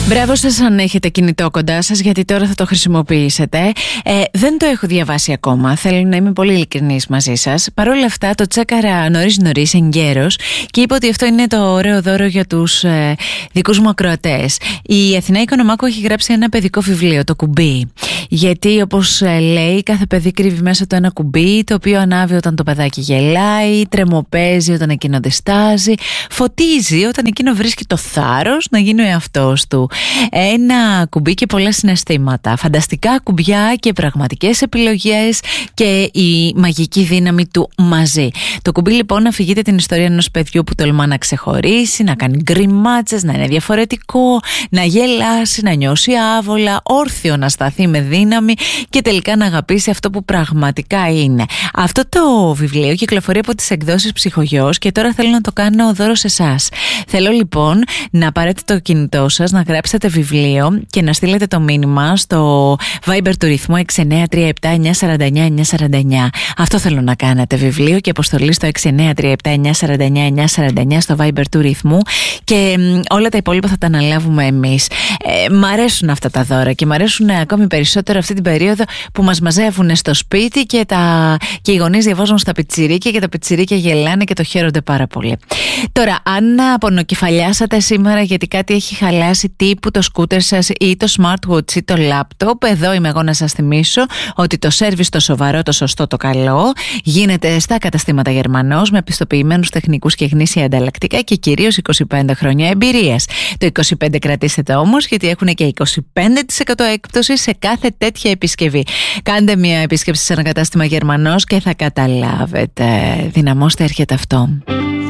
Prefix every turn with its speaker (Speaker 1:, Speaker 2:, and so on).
Speaker 1: Μπράβο σας αν έχετε κινητό κοντά σας, γιατί τώρα θα το χρησιμοποιήσετε. Δεν το έχω διαβάσει ακόμα, θέλω να είμαι πολύ ειλικρινής μαζί σας. Παρ' όλα αυτά το τσέκαρα νωρίς εγκαίρος και είπα ότι αυτό είναι το ωραίο δώρο για τους δικούς μου ακροατές. Η Αθηνά Οικονομάκου έχει γράψει ένα παιδικό βιβλίο, το κουμπί. Γιατί όπως λέει, κάθε παιδί κρύβει μέσα του ένα κουμπί, το οποίο ανάβει όταν το παιδάκι γελάει, τρεμοπαίζει όταν εκείνο διστάζει, φωτίζει όταν εκείνο βρίσκει το θάρρος να γίνει ο εαυτός του. Ένα κουμπί και πολλά συναισθήματα, φανταστικά κουμπιά και πραγματικές επιλογές και η μαγική δύναμη του μαζί. Το κουμπί λοιπόν αφηγείται την ιστορία ενός παιδιού που τολμά να ξεχωρίσει, να κάνει γκριμάτσες, να είναι διαφορετικό, να γελάσει, να νιώσει άβολα, όρθιο να σταθεί με δύναμη και τελικά να αγαπήσει αυτό που πραγματικά είναι. Αυτό το βιβλίο κυκλοφορεί από τις εκδόσεις Ψυχογιός και τώρα θέλω να το κάνω δώρο σε εσάς. Θέλω λοιπόν να πάρετε το κινητό σας, να γράψετε βιβλίο και να στείλετε το μήνυμα στο Viber του ρυθμού 6937 949 949. Αυτό θέλω να κάνετε, βιβλίο και αποστολή στο 6937 949 949 στο Viber του ρυθμού, και όλα τα υπόλοιπα θα τα αναλάβουμε εμείς. Μ' αρέσουν αυτά τα δώρα και μ' αρέσουν ακόμη περισσότερο αυτή την περίοδο που μας μαζεύουν στο σπίτι και οι γονείς διαβάζουν στα πιτσιρίκια και τα πιτσιρίκια γελάνε και το χαίρονται πάρα πολύ. Τώρα, αν απονοκεφαλιάσατε σήμερα γιατί κάτι έχει χαλάσει, τύπου το σκούτερ σας ή το smartwatch ή το laptop, εδώ είμαι εγώ να σας θυμίσω ότι το σέρβις, το σοβαρό, το σωστό, το καλό γίνεται στα καταστήματα Γερμανός με πιστοποιημένους τεχνικούς και γνήσια ανταλλακτικά και κυρίως 25 χρόνια εμπειρίας. Το 25 κρατήστε το όμως, γιατί έχουν και 25% έκπτωση σε κάθε τέτοια επισκευή. Κάντε μια επίσκεψη σε ένα κατάστημα Γερμανός και θα καταλάβετε. Δυναμώστε, έρχεται αυτό.